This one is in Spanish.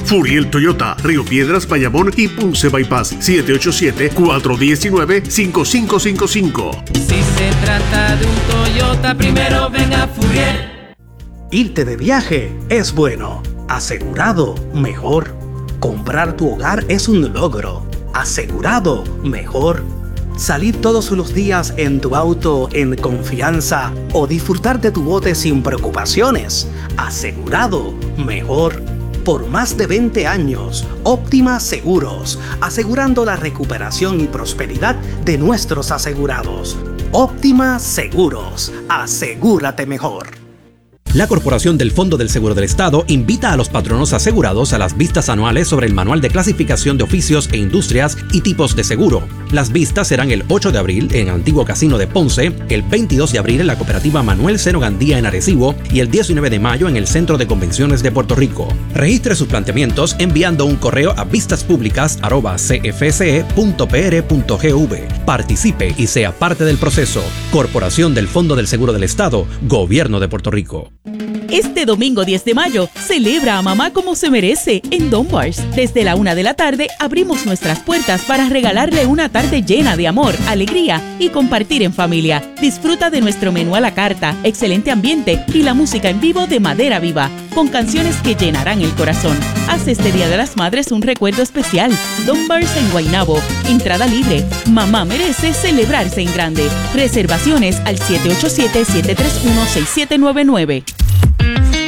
Furiel Toyota, Río Piedras, Bayamón y Ponce Bypass. 787-419-5555. Si se trata de un Toyota, primero ven a Furiel. Irte de viaje es bueno. Asegurado, mejor. Comprar tu hogar es un logro. Asegurado, mejor. Salir todos los días en tu auto en confianza o disfrutar de tu bote sin preocupaciones. Asegurado, mejor. Por más de 20 años, Óptima Seguros, asegurando la recuperación y prosperidad de nuestros asegurados. Óptima Seguros, asegúrate mejor. La Corporación del Fondo del Seguro del Estado invita a los patronos asegurados a las vistas anuales sobre el Manual de Clasificación de Oficios e Industrias y Tipos de Seguro. Las vistas serán el 8 de abril en el Antiguo Casino de Ponce, el 22 de abril en la Cooperativa Manuel Seno Gandía en Arecibo y el 19 de mayo en el Centro de Convenciones de Puerto Rico. Registre sus planteamientos enviando un correo a vistaspublicas@cfce.pr.gov. Participe y sea parte del proceso. Corporación del Fondo del Seguro del Estado, Gobierno de Puerto Rico. Este domingo 10 de mayo, celebra a mamá como se merece en Dunbar's. Desde la 1 de la tarde abrimos nuestras puertas para regalarle una tarde llena de amor, alegría y compartir en familia. Disfruta de nuestro menú a la carta, excelente ambiente y la música en vivo de Madera Viva, con canciones que llenarán el corazón. Haz este Día de las Madres un recuerdo especial. Dunbar's en Guaynabo. Entrada libre. Mamá merece celebrarse en grande. Reservaciones al 787-731-6799.